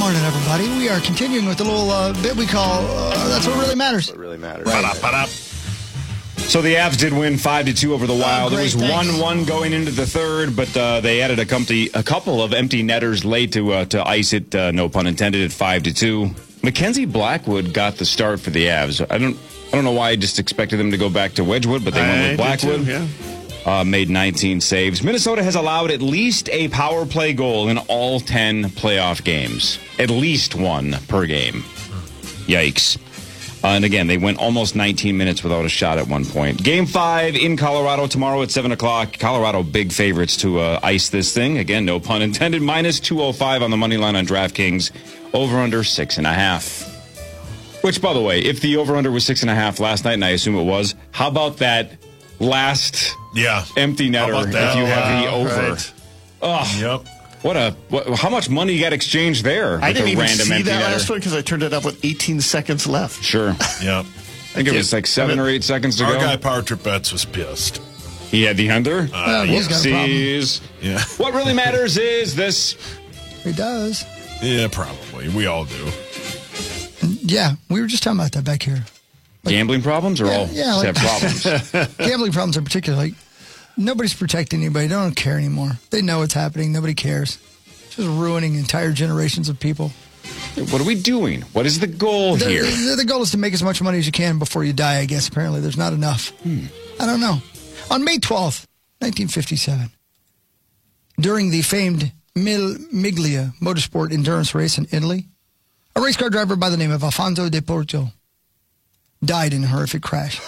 morning, everybody. We are continuing with the little bit we call That's What Really Matters. What really matters. Right. So the Avs did win 5-2 over the Wild. Great, it was 1-1 going into the third, but they added a couple of empty netters late to ice it, no pun intended, at 5-2. Mackenzie Blackwood got the start for the Avs. I don't know why I just expected them to go back to Wedgwood, but they went with Blackwood. Too, yeah. Made 19 saves. Minnesota has allowed at least a power play goal in all 10 playoff games. At least one per game. Yikes. And again, they went almost 19 minutes without a shot at one point. Game 5 in Colorado tomorrow at 7 o'clock. Colorado big favorites to ice this thing. Again, no pun intended. Minus 205 on the money line on DraftKings. Over-under 6.5. Which, by the way, if the over-under was 6.5 last night, and I assume it was, how about that last empty netter if you have the over? Right. Oh, yep. How much money you got exchanged there? I didn't even see that netter? last one because I turned it up with 18 seconds left. Sure. Yep. I think it was like 7 or 8 seconds to Our go. guy Power Trip Bets was pissed. He had the under? He's got a problem. Yeah. What really matters is this. He does. Yeah, probably. We all do. Yeah, we were just talking about that back here. Gambling problems or all have problems? Gambling problems in particular. Like, nobody's protecting anybody. They don't care anymore. They know what's happening. Nobody cares. Just ruining entire generations of people. What are we doing? What is the goal here? The goal is to make as much money as you can before you die, I guess. Apparently, there's not enough. I don't know. On May 12th, 1957, during the famed Miglia Motorsport endurance race in Italy, a race car driver by the name of Alfonso De Porto died in a horrific crash.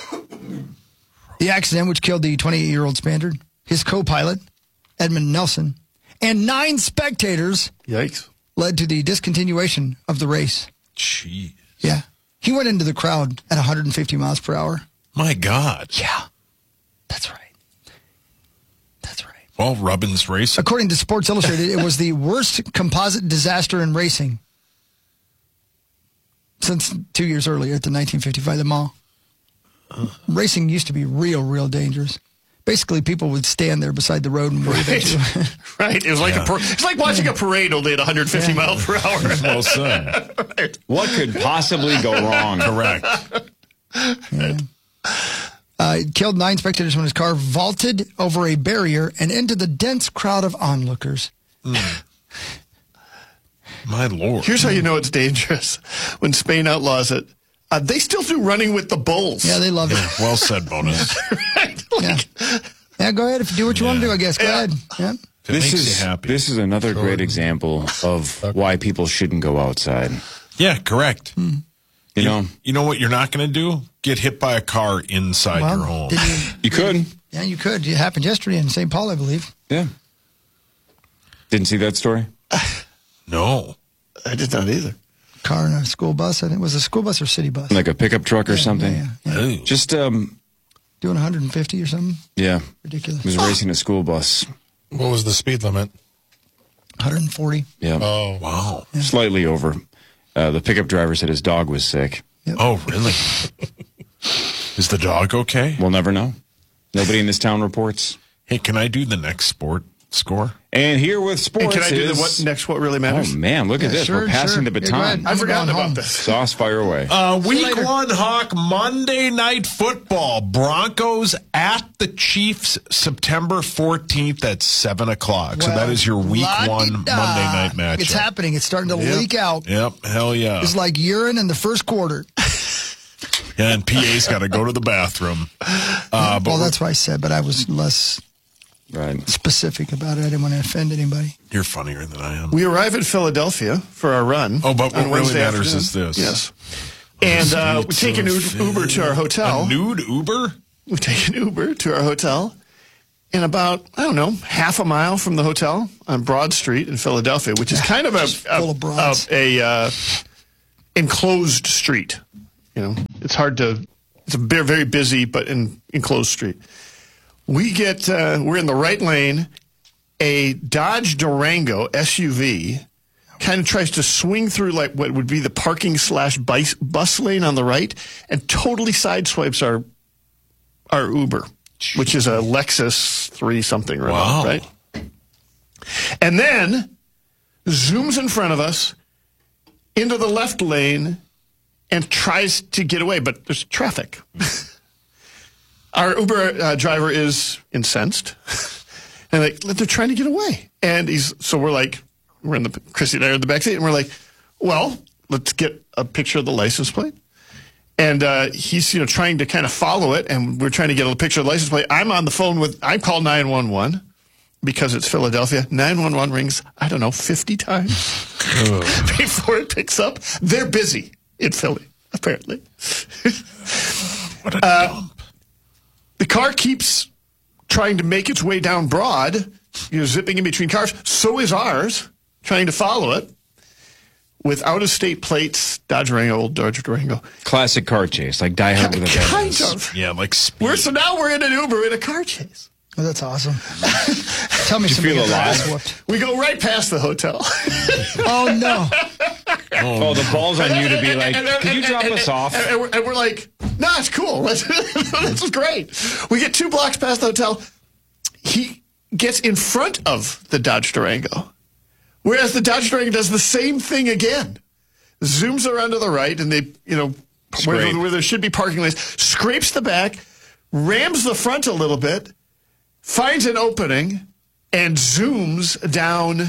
The accident, which killed the 28-year-old Spaniard, his co-pilot, Edmund Nelson, and 9 spectators, led to the discontinuation of the race. Jeez. Yeah. He went into the crowd at 150 miles per hour. My God. Yeah. That's right. That's right. Well, Rubbin's racing. According to Sports Illustrated, it was the worst composite disaster in racing since 2 years earlier at the 1955 Le Mans. Racing used to be real dangerous. Basically, people would stand there beside the road and wave at you. Right. It was like it's like watching a parade only at 150 miles per hour. Well said. Right. What could possibly go wrong? Correct. It killed 9 spectators when his car vaulted over a barrier and into the dense crowd of onlookers. My Lord. Here's how you know it's dangerous. When Spain outlaws it, they still do running with the bulls. Yeah, they love it. Well said, bonus. Right? Yeah, go ahead. If you do what you want to do, I guess. Go ahead. Yeah. Makes you happy. This is another great example of why people shouldn't go outside. Yeah, correct. You know? You know what you're not going to do? Get hit by a car inside your home. You could. Yeah, you could. It happened yesterday in St. Paul, I believe. Yeah. Didn't see that story? No. I did not either. Car and a school bus. I think it was a school bus or city bus. Like a pickup truck or something? Yeah. Just, doing 150 or something. yeah. Ridiculous. He was racing a school bus. What was the speed limit? 140. Yeah. Oh, Wow. Slightly over. The pickup driver said his dog was sick. Yep. Oh, really? Is the dog okay? We'll never know. Nobody in this town reports. Hey, can I do the next sport score? And here with sports And can I do is... what really matters? Oh, man, look at this. Sure, We're passing the Yeah, go baton. ahead. I've forgotten going about home. this. Sauce, fire away. Week later. 1 Hawk Monday Night Football. Broncos at the Chiefs September 14th at 7 o'clock. So that is your Week 1 Monday night matchup. It's happening. It's starting to leak out. Yep, hell yeah. It's like urine in the first quarter. Yeah, and PA's got to go to the bathroom. But Well, that's what I said, but I was less Right. specific about it. I didn't want to offend anybody. You're funnier than I am. We arrive in Philadelphia for our run. Oh, but what on really Wednesday matters afternoon. is this. Yes. And we take an Uber to our hotel. A nude Uber? We take an Uber to our hotel. And about, I don't know, half a mile from the hotel on Broad Street in Philadelphia, which is kind of full of broads. a enclosed street. You know, it's a very, very busy but enclosed street. We get, we're in the right lane. A Dodge Durango SUV kind of tries to swing through like what would be the parking / bus lane on the right and totally sideswipes our Uber, which is a Lexus 3 something or Wow. right? And then zooms in front of us into the left lane and tries to get away, but there's traffic. Our Uber driver is incensed. And they're trying to get away. And we're in Chrissy and I are in the back seat, and we're like, well, let's get a picture of the license plate. And he's, trying to kind of follow it, and we're trying to get a picture of the license plate. I'm on the phone I call 911 because it's Philadelphia. 911 rings, 50 times before it picks up. They're busy in Philly, apparently. What a dump. The car keeps trying to make its way down Broad, zipping in between cars. So is ours, trying to follow it. With out-of-state plates, old Dodge Durango. Classic car chase, like Die Hard with a Kind Vengeance. of. Yeah, like speed. So now we're in an Uber in a car chase. Oh, that's awesome. Tell me You something. feel alive? Whooped. We go right past the hotel. Oh, no. Oh, the ball's on you to be like, could you drop us off? And we're like, no, it's cool. This is great. We get 2 blocks past the hotel. He gets in front of the Dodge Durango. Whereas the Dodge Durango does the same thing again. Zooms around to the right, and they, where there should be parking lanes, scrapes the back, rams the front a little bit, finds an opening, and zooms down,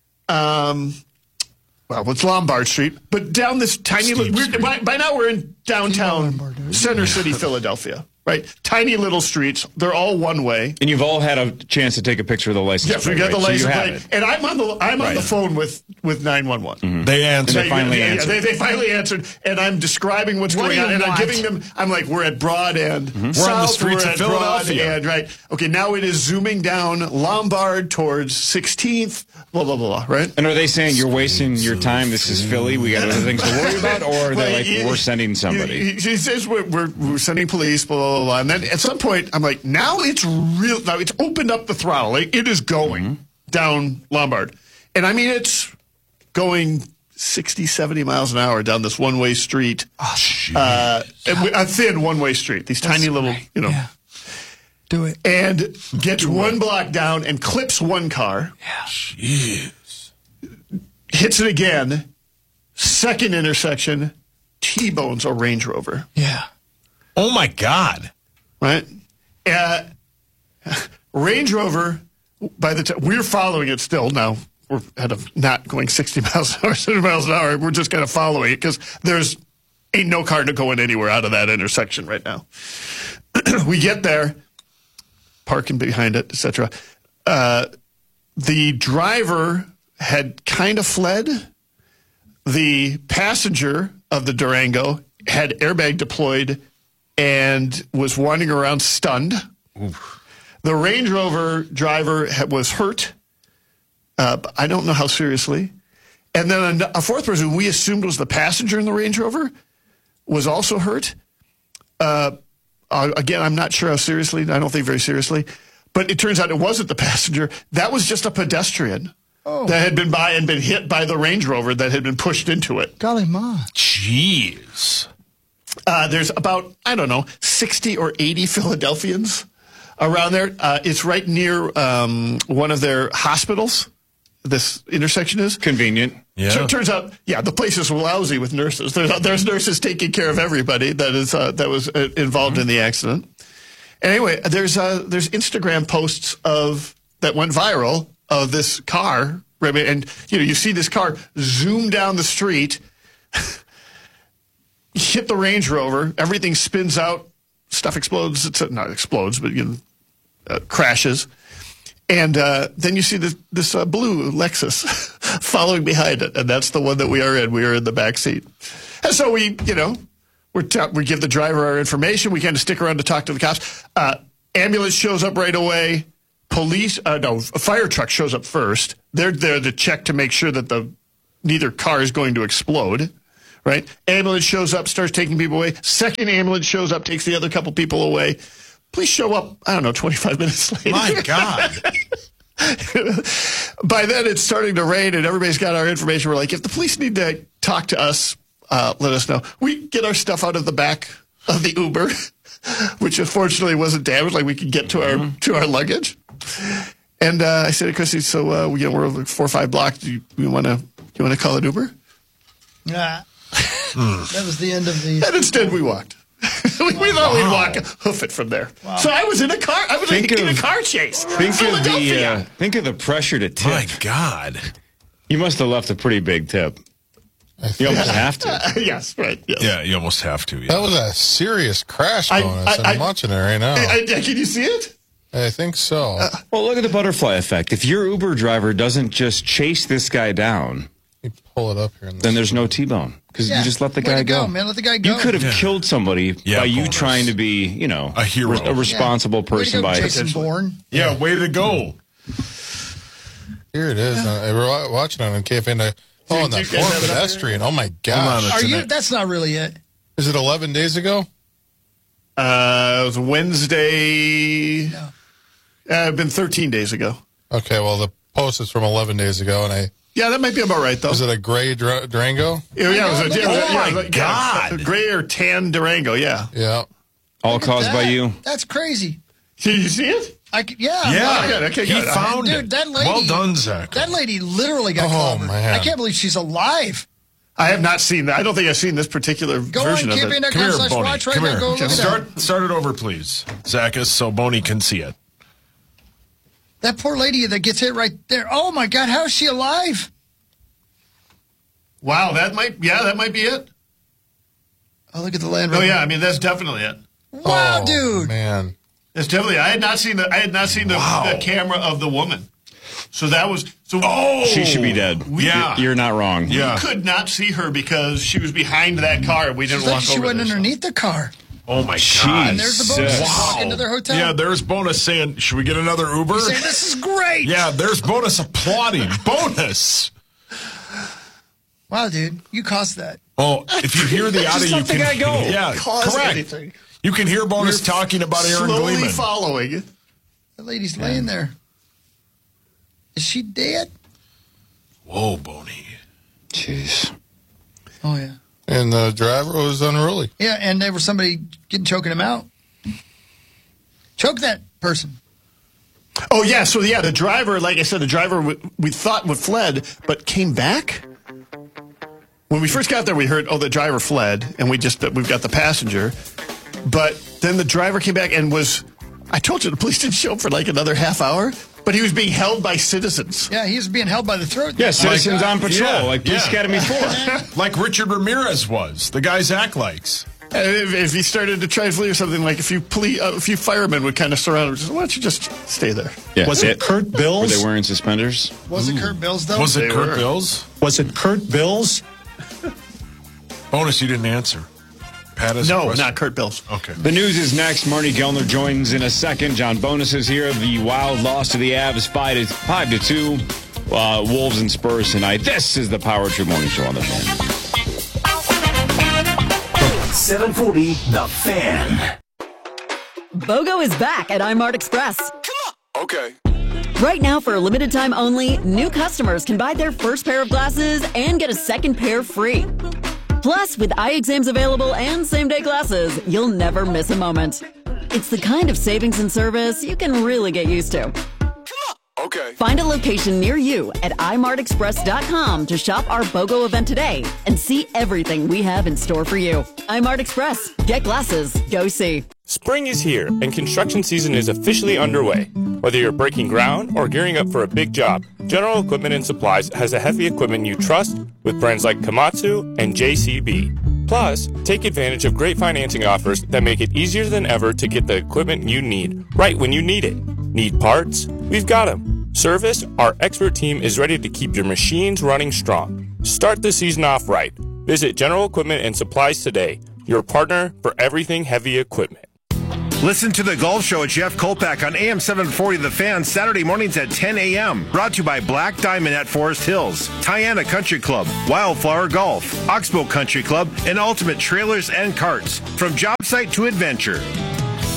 it's Lombard Street, but down this tiny little, by now we're in downtown Center City, Philadelphia. Right, tiny little streets. They're all one way. And you've all had a chance to take a picture of the license plate. Yes, we got the license plate, it. and I'm on the phone with 911. Mm-hmm. They answered. They finally answered. They finally answered, and I'm describing what's going on, and I'm giving them. I'm like, we're at Broad End, We're on the streets of Philadelphia. Broad End, right? Okay, now it is zooming down Lombard towards 16th. Blah blah blah. Right? And are they saying you're wasting your time? This is Philly. We got other things to worry about, or are they like, we're sending somebody? He says we're sending police. Blah blah blah. And then at some point, I'm like, now it's real. Now it's opened up the throttle. Like, it is going down Lombard, and I mean it's going 60, 70 miles an hour down this one-way street. Oh, a thin one-way street. These tiny little, Yeah. Do it. and gets one block down and clips one car. Yeah. Jeez. Hits it again. Second intersection, T-bones a Range Rover. Yeah. Oh my God. Right? Range Rover, by the time we're following it still now, we're not going 60 miles an hour, 70 miles an hour. We're just kind of following it because ain't no car going anywhere out of that intersection right now. We get there, parking behind it, etc. The driver had kind of fled. The passenger of the Durango had airbag deployed and was wandering around stunned. Oof. The Range Rover driver was hurt. I don't know how seriously. And then a fourth person who we assumed was the passenger in the Range Rover was also hurt. Again, I'm not sure how seriously. I don't think very seriously. But it turns out it wasn't the passenger. That was just a pedestrian that had been by and been hit by the Range Rover that had been pushed into it. Golly ma. Jeez. There's about, 60 or 80 Philadelphians around there. It's right near one of their hospitals. This intersection is convenient. Yeah. So it turns out, the place is lousy with nurses. There's nurses taking care of everybody that was involved in the accident. Anyway, there's Instagram posts that went viral of this car, and you see this car zoom down the street, hit the Range Rover, everything spins out, stuff explodes. It's not explodes, but crashes. And then you see this blue Lexus following behind it, and that's the one that we are in. We are in the back seat. And so we give the driver our information. We kind of stick around to talk to the cops. Ambulance shows up right away. A fire truck shows up first. They're there to check to make sure that neither car is going to explode. Right? Ambulance shows up, starts taking people away. Second ambulance shows up, takes the other couple people away. Police show up, 25 minutes later. My God. By then, it's starting to rain, and everybody's got our information. We're like, if the police need to talk to us, let us know. We get our stuff out of the back of the Uber, which unfortunately wasn't damaged. Like, we could get to our luggage. And I said to Chrissy, so we're over 4 or 5 blocks. Do you want to call an Uber? That was the end of the... And instead we walked. we thought we'd walk, hoof it from there. Wow. So I was in a car. I was in a car chase. Think of the pressure to tip. My God. You must have left a pretty big tip. You almost have to. Yes, right. Yes. Yeah, you almost have to. Yeah. That was a serious crash bonus. I'm watching it right now. Can you see it? I think so. Well, look at the butterfly effect. If your Uber driver doesn't just chase this guy down, you pull it up here. Then there's no T-bone because you just let the guy go. Man, let the guy go. You could have killed somebody by you trying to be, a hero, a responsible person. Way to go, Jason Bourne. Yeah, way to go. Here it is. We're watching it on KFN. Oh, and that poor pedestrian. Oh, my gosh. That's not really it. Is it 11 days ago? It was Wednesday. No. It's been 13 days ago. Okay, well, the post is from 11 days ago, and Yeah, that might be about right, though. Was it a gray Durango? Yeah, it was my God. A gray or tan Durango, yeah. Yeah. All caused by you. That's crazy. Did you see it? Yeah. Okay, he found it. That lady, well done, Zach. That lady literally got clobbered. Man. I can't believe she's alive. I have not seen that. I don't think I've seen this particular version of it. Come here, Boney. Come here. Start it over, please, Zachus, so Boney can see it. That poor lady that gets hit right there. Oh, my God. How is she alive? Wow, that might be it. Oh, look at the Land Rover. Oh, yeah, I mean, that's definitely it. Wow, dude. Man. That's definitely. I had not seen the camera of the woman. So that was she should be dead. You're not wrong. We could not see her because she was behind that car. We didn't walk over. She went underneath the car. Oh my God! And there's the bonus walking into their hotel. Yeah, there's bonus saying, "Should we get another Uber?" He's saying, "This is great." Yeah, there's bonus applauding. Bonus. Wow, dude, you cost that. Oh, if you hear the audio, you can go. Yeah, correct. Anything. You can hear bonus talking about Aaron slowly Gleeman. Following. The lady's laying there. Is she dead? Whoa, Boney. Jeez. Oh, yeah. And the driver was unruly. Yeah, and there was somebody choking him out. Choke that person. Oh, yeah. So, the driver, like I said, we thought fled, but came back. When we first got there, we heard, the driver fled, and we've got the passenger. But then the driver came back and I told you the police didn't show up for like another half hour, but he was being held by citizens. Yeah, he was being held by the throat. Yeah, citizens on patrol, like Police Academy 4. Like Richard Ramirez was, the guy Zach likes. If he started to try to flee or something, like a few firemen would kind of surround him. Why don't you just stay there? Yeah. Was it Kurt Bills? Were they wearing suspenders? Was it Kurt Bills, though? Was it Kurt Bills? Was it Kurt Bills? Bonus, you didn't answer. No, not Kurt Bills. Okay. The news is next. Marty Gellner joins in a second. John Bonus is here. The Wild loss to the Avs 5-2. Wolves and Spurs tonight. This is the Power Trip Morning Show on the Fan. 740 The Fan. BOGO is back at iMart Express. Come on. Okay. Right now, for a limited time only, new customers can buy their first pair of glasses and get a second pair free. Plus, with eye exams available and same-day glasses, you'll never miss a moment. It's the kind of savings and service you can really get used to. Okay. Find a location near you at imartexpress.com to shop our BOGO event today and see everything we have in store for you. iMart Express. Get glasses. Go see. Spring is here and construction season is officially underway. Whether you're breaking ground or gearing up for a big job, General Equipment and Supplies has the heavy equipment you trust with brands like Komatsu and JCB. Plus, take advantage of great financing offers that make it easier than ever to get the equipment you need right when you need it. Need parts? We've got them. Service? Our expert team is ready to keep your machines running strong. Start the season off right. Visit General Equipment and Supplies today, your partner for everything heavy equipment. Listen to The Golf Show with Jeff Kolpak on AM 740 The Fan, Saturday mornings at 10 a.m. Brought to you by Black Diamond at Forest Hills, Tiana Country Club, Wildflower Golf, Oxbow Country Club, and Ultimate Trailers and Carts. From job site to adventure.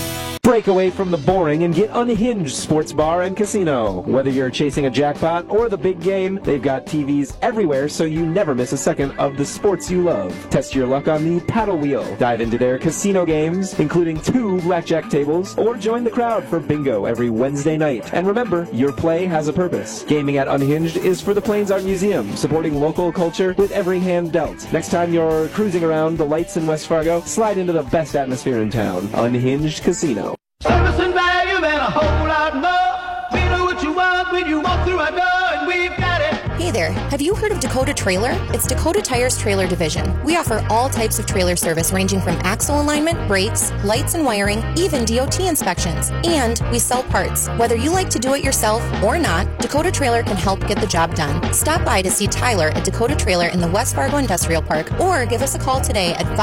Break away from the boring and get unhinged sports bar and casino. Whether you're chasing a jackpot or the big game, they've got TVs everywhere so you never miss a second of the sports you love. Test your luck on the paddle wheel. Dive into their casino games, including 2 blackjack tables, or join the crowd for bingo every Wednesday night. And remember, your play has a purpose. Gaming at Unhinged is for the Plains Art Museum, supporting local culture with every hand dealt. Next time you're cruising around the lights in West Fargo, slide into the best atmosphere in town, Unhinged Casino. Service and value and a whole lot more. We know what you want when you walk through our door, and we've got it. Hey there, have you heard of Dakota Trailer? It's Dakota Tire's trailer division. We offer all types of trailer service ranging from axle alignment, brakes, lights and wiring, even DOT inspections. And we sell parts. Whether you like to do it yourself or not, Dakota Trailer can help get the job done. Stop by to see Tyler at Dakota Trailer in the West Fargo Industrial Park or give us a call today at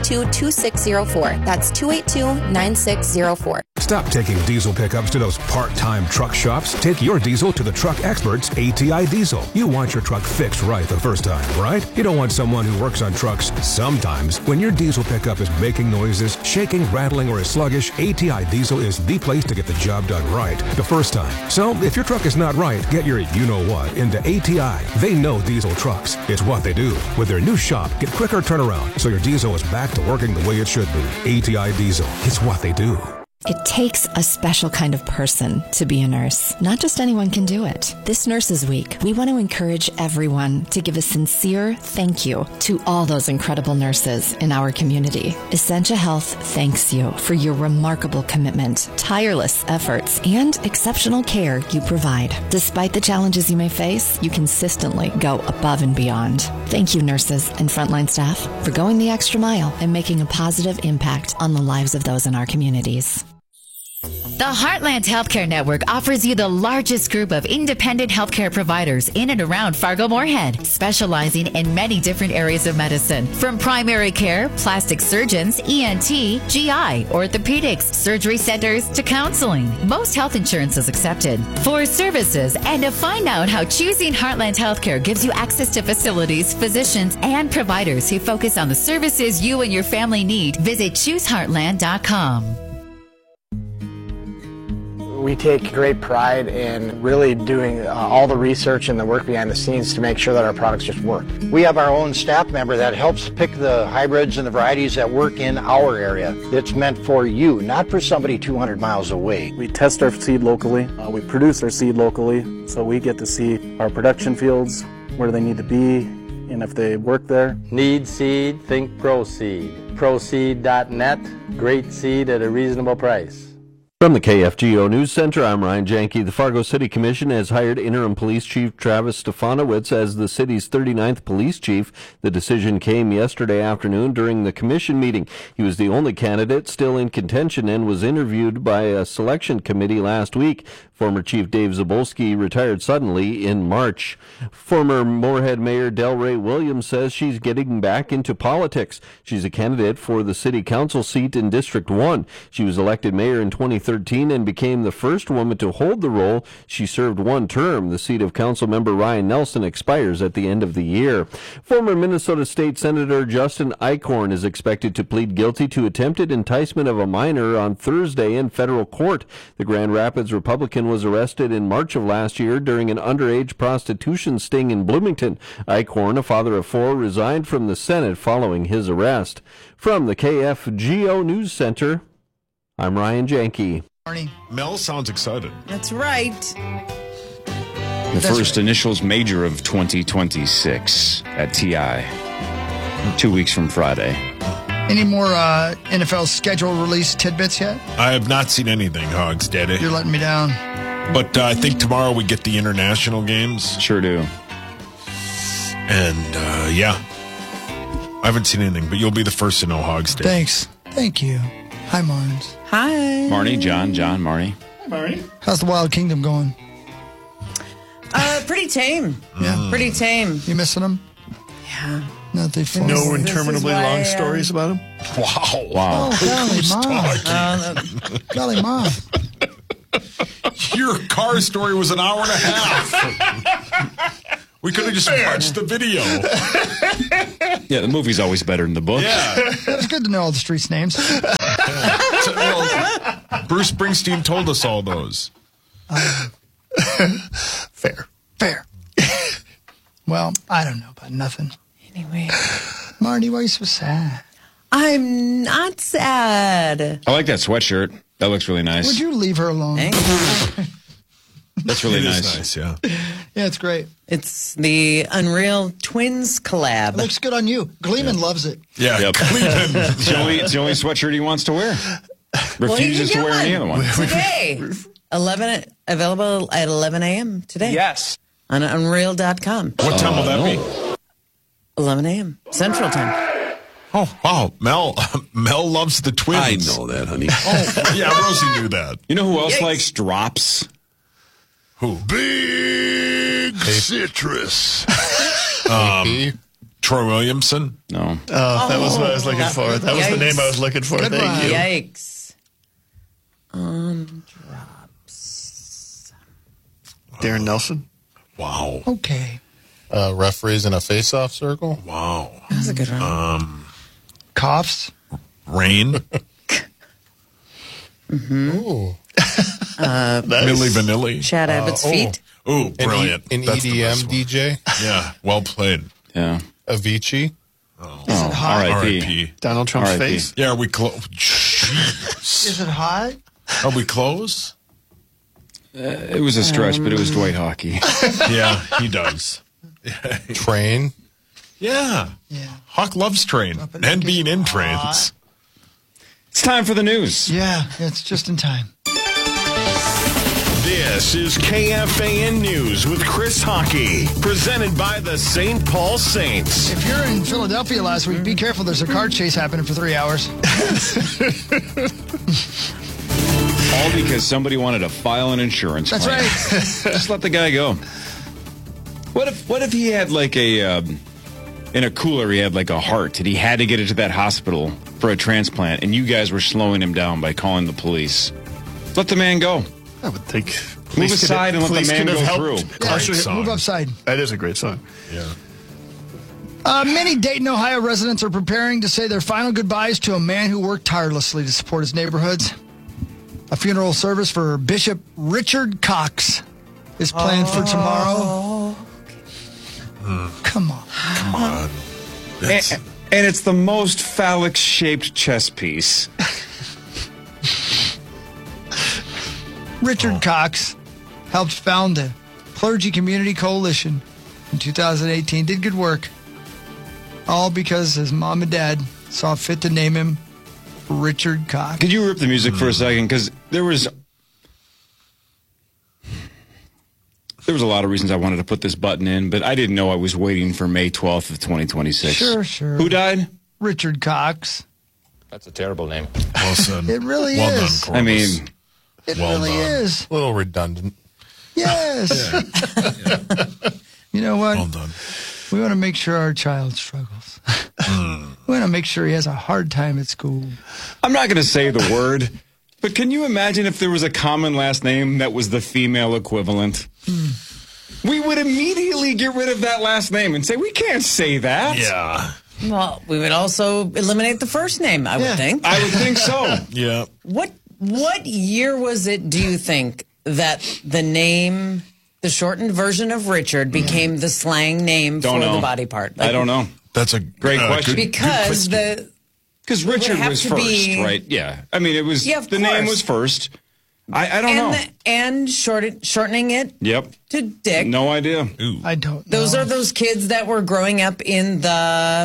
532-2604. That's 282-9604. Stop taking diesel pickups to those part-time truck shops. Take your diesel to the truck experts, ATI Diesel. You want your truck fixed right the first time, right? You don't want someone who works on trucks sometimes. When your diesel pickup is making noises, shaking, rattling, or is sluggish, ATI Diesel is the place to get the job done right the first time. So if your truck is not right, get your you-know-what into ATI. They know diesel trucks. It's what they do. With their new shop, get quicker turnaround so your diesel is back to working the way it should be. ATI Diesel. It's what they do. It takes a special kind of person to be a nurse. Not just anyone can do it. This Nurses Week, we want to encourage everyone to give a sincere thank you to all those incredible nurses in our community. Essentia Health thanks you for your remarkable commitment, tireless efforts, and exceptional care you provide. Despite the challenges you may face, you consistently go above and beyond. Thank you, nurses and frontline staff, for going the extra mile and making a positive impact on the lives of those in our communities. The Heartland Healthcare Network offers you the largest group of independent healthcare providers in and around Fargo-Moorhead, specializing in many different areas of medicine, from primary care, plastic surgeons, ENT, GI, orthopedics, surgery centers, to counseling. Most health insurance is accepted. For services and to find out how choosing Heartland Healthcare gives you access to facilities, physicians, and providers who focus on the services you and your family need, visit chooseheartland.com. We take great pride in really doing all the research and the work behind the scenes to make sure that our products just work. We have our own staff member that helps pick the hybrids and the varieties that work in our area. It's meant for you, not for somebody 200 miles away. We test our seed locally. We produce our seed locally, so we get to see our production fields, where they need to be, and if they work there. Need seed? Think ProSeed. ProSeed.net. Great seed at a reasonable price. From the KFGO News Center, I'm Ryan Janke. The Fargo City Commission has hired interim police chief Travis Stefanowicz as the city's 39th police chief. The decision came yesterday afternoon during the commission meeting. He was the only candidate still in contention and was interviewed by a selection committee last week. Former Chief Dave Zabolski retired suddenly in March. Former Moorhead Mayor Delray Williams says she's getting back into politics. She's a candidate for the city council seat in District 1. She was elected mayor in 2013 and became the first woman to hold the role. She served one term. The seat of council member Ryan Nelson expires at the end of the year. Former Minnesota State Senator Justin Eichhorn is expected to plead guilty to attempted enticement of a minor on Thursday in federal court. The Grand Rapids Republican was arrested in March of last year during an underage prostitution sting in Bloomington. Eichhorn, a father of four, resigned from the Senate following his arrest. From the KFGO News Center, I'm Ryan Janke. Mel sounds excited. That's right. The first initials major of 2026 at TI. 2 weeks from Friday. Any more NFL schedule release tidbits yet? I have not seen anything, Hogs Daddy. You're letting me down. But I think tomorrow we get the international games. Sure do. And, yeah. I haven't seen anything, but you'll be the first to know, Hogs Daddy. Thanks. Thank you. Hi, Marnes. Hi. Marnie, John, Marnie. Hi, Marnie. How's the Wild Kingdom going? Pretty tame. Yeah. Pretty tame. You missing them? Yeah. Not they fun. No interminably long stories about him? Wow. Oh, golly, Mom. Your car story was an hour and a half. We could have just watched the video. Yeah, the movie's always better than the book. Yeah. It's good to know all the streets' names. Well, Bruce Springsteen told us all those. Fair. Well, I don't know about nothing. Anyway. Marty, why are you so sad? I'm not sad. I like that sweatshirt. That looks really nice. Would you leave her alone? That's really It nice. is nice, yeah. Yeah, it's great. It's the Unreal Twins collab. It looks good on you. Gleeman loves it. Yeah, Yep. It's the only sweatshirt he wants to wear. Refuses to wear any other one. Today. Available at 11 a.m. today. Yes. On Unreal.com. What time will that be? 11 a.m. Central Time. Oh, wow. Mel loves the Twins. I know that, honey. Oh, yeah, Rosie knew that. You know who else likes drops? Who? Big Citrus. Troy Williamson? No. Oh, that was what I was looking for. That was the name I was looking for. Good Thank you. Yikes. Darren Nelson. Wow. Okay. Referees in a face-off circle. Wow. That was a good one. Coughs. Rain. Ooh. Milli Vanilli. Chad Abbott's feet. Ooh, brilliant. An That's the EDM best one. DJ. Yeah, well played. Yeah. Avicii. Oh, R.I.P. Donald Trump's R.I.P. face. Yeah, are we close? Is it hot? Are we close? It was a stretch, but it was Dwight Hockey. Yeah, he does. Train. Yeah. Hawk loves train and being in trains. It's time for the news. Yeah, it's just in time. This is KFAN News with Chris Hockey, presented by the St. Paul Saints. If you're in Philadelphia last week, be careful. There's a car chase happening for 3 hours. All because somebody wanted to file an insurance That's claim. right. Just let the guy go. What if he had like a in a cooler he had like a heart and he had to get it to that hospital for a transplant and you guys were slowing him down by calling the police? Let the man go. I would think. Move aside and let the man go through. Yeah, move upside. That is a great song. Yeah. Many Dayton, Ohio residents are preparing to say their final goodbyes to a man who worked tirelessly to support his neighborhoods. A funeral service for Bishop Richard Cox is planned for tomorrow. Come on. Come on. And it's the most phallic-shaped chess piece. Richard Cox helped found the Clergy Community Coalition in 2018. Did good work. All because his mom and dad saw fit to name him Richard Cox. Could you rip the music for a second? Because there was a lot of reasons I wanted to put this button in, but I didn't know I was waiting for May 12th of 2026. Sure. Who died? Richard Cox. That's a terrible name. Well said. It really well is. Done, Corvus. It well really done. is. A little redundant. Yes. You know what? Well done. We want to make sure our child struggles. We want to make sure he has a hard time at school. I'm not going to say the word, but can you imagine if there was a common last name that was the female equivalent? We would immediately get rid of that last name and say, we can't say that. Yeah. Well, we would also eliminate the first name, I would think. I would think so. Yeah. What year was it, do you think, that the name, the shortened version of Richard, became the slang name for the body part? I don't know. That's a great question. Because Because Richard was first, right? Yeah. I mean, it was the name was first. I don't know. And shortening it to Dick. No idea. I don't know. Those are those kids that were growing up in the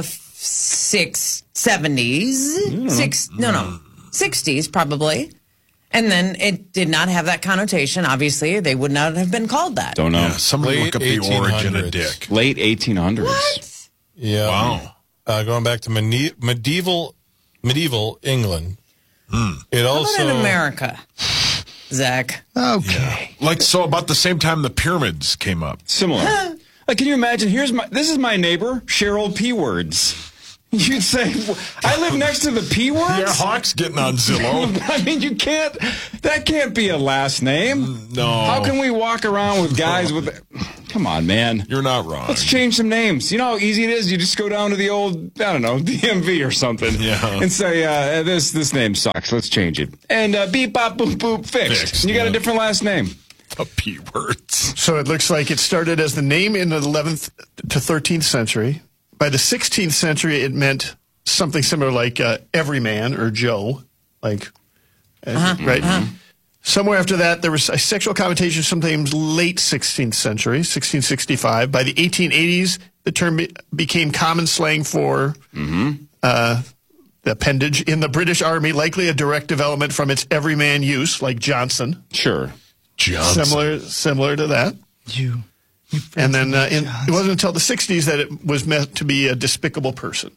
60s probably. And then it did not have that connotation. Obviously, they would not have been called that. Don't know. Yeah, somebody look up the origin of Dick. Late 1800s. What? Yeah. Wow. Going back to medieval England. It also How about in America, Zach? Okay. Yeah. Like, so about the same time the pyramids came up. Similar. Like, can you imagine? This is my neighbor, Cheryl P. Words. You'd say, I live next to the P Words? Yeah, Hawk's getting on Zillow. I mean, that can't be a last name. No. How can we walk around with guys with, Come on, man. You're not wrong. Let's change some names. You know how easy it is? You just go down to the old, I don't know, DMV or something. Yeah. And say, this name sucks. Let's change it. And beep, bop, boop, boop, fixed. And you got a different last name. A P words. So it looks like it started as the name in the 11th to 13th century. By the 16th century, it meant something similar like everyman or Joe. Like, right? Somewhere after that, there was a sexual connotation, sometimes late 16th century, 1665. By the 1880s, the term became common slang for the appendage in the British Army, likely a direct development from its everyman use, like Johnson. Sure. Johnson. Similar to that. And then it wasn't until the 60s that it was meant to be a despicable person.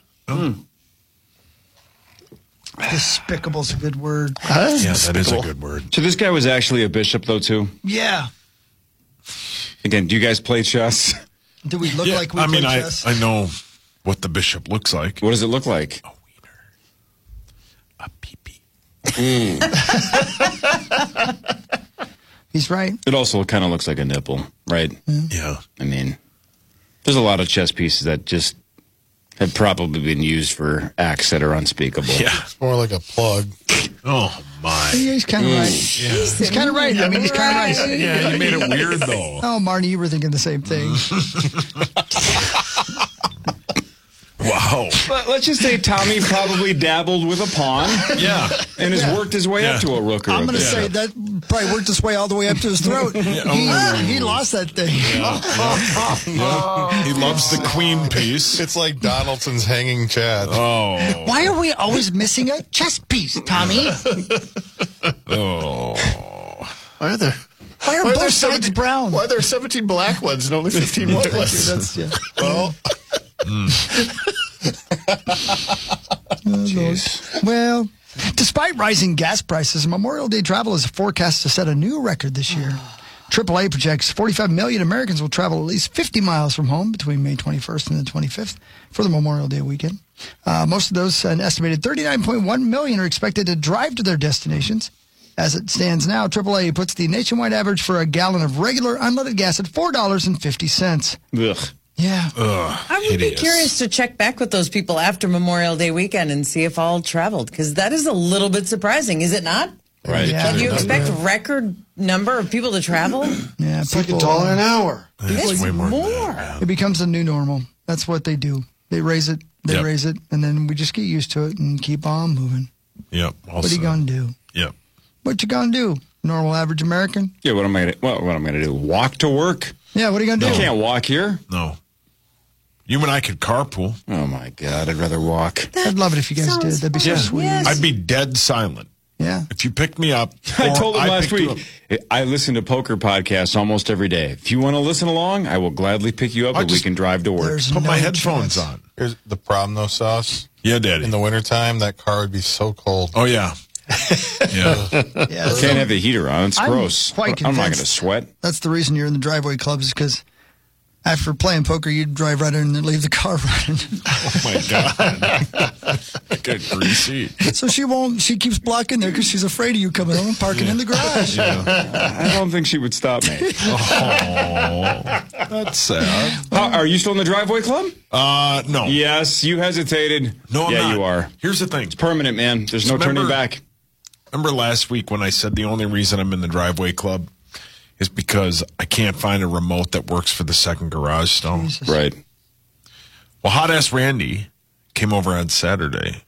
Despicable is a good word. Yeah, that is a good word. So this guy was actually a bishop, though, too? Yeah. Again, do you guys play chess? Do we look like we play chess? I know what the bishop looks like. What does it look like? A wiener. A pee-pee. He's right. It also kind of looks like a nipple, right? Yeah. I mean, there's a lot of chess pieces that just have probably been used for acts that are unspeakable. Yeah. It's more like a plug. Oh, my. Yeah, he's kind of right. Yeah. He's kind of right. I mean, he's kind of right. Yeah, you made it weird, though. Oh, Marnie, you were thinking the same thing. Wow. But let's just say Tommy probably dabbled with a pawn. Yeah. And has worked his way up to a rook or I'm a going to bishop. say that probably worked his way all the way up to his throat. He lost that thing. He loves the queen piece. It's like Donaldson's hanging chad. Oh. Why are we always missing a chess piece, Tommy? Oh. Why are there both sides brown? Why are there 17 black ones and only 15 white ones? That's, yeah. Well, Well, despite rising gas prices, Memorial Day travel is forecast to set a new record this year. AAA projects 45 million Americans will travel at least 50 miles from home between May 21st and the 25th for the Memorial Day weekend. Most of those, an estimated 39.1 million, are expected to drive to their destinations. As it stands now, AAA puts the nationwide average for a gallon of regular unleaded gas at $4.50. Ugh. Yeah. I would be curious to check back with those people after Memorial Day weekend and see if all traveled, because that is a little bit surprising, is it not? Right. Yeah, Can you expect record number of people to travel? Yeah, It's like $1 an hour. It's way more than more. that. It becomes a new normal. That's what they do. They raise it, raise it, and then we just get used to it and keep on moving. Yep. What are you going to do? Yep. What you going to do? Normal average American? Yeah, what am I going to do? Walk to work? Yeah, what are you going to do? You can't walk here. No. You and I could carpool. Oh, my God. I'd rather walk. I'd love it if you guys did. That'd be so sweet. Yes. I'd be dead silent. Yeah. If you picked me up. I told him last picked you week, I listen to poker podcasts almost every day. If you want to listen along, I will gladly pick you up and we can drive to work. There's Put no my headphones chance. on. here's the problem, though, Sauce. Yeah, Daddy. In the wintertime, that car would be so cold. Oh, yeah. Yeah. Yeah, Can't have the heater on. It's I'm gross. quite I'm not going to convinced sweat. That's the reason you're in the driveway clubs, because after playing poker, you'd drive right in and leave the car running. Oh, my God. I get greasy. So she keeps blocking there because she's afraid of you coming home and parking in the garage. I don't think she would stop me. Oh, that's sad. Are you still in the driveway club? No. Yes, you hesitated. No, I'm yeah, not. you are. Here's the thing. It's permanent, man. There's no turning back. Remember last week when I said the only reason I'm in the driveway club is because I can't find a remote that works for the second garage stone? Jesus. Right. Well, Hot Ass Randy came over on Saturday.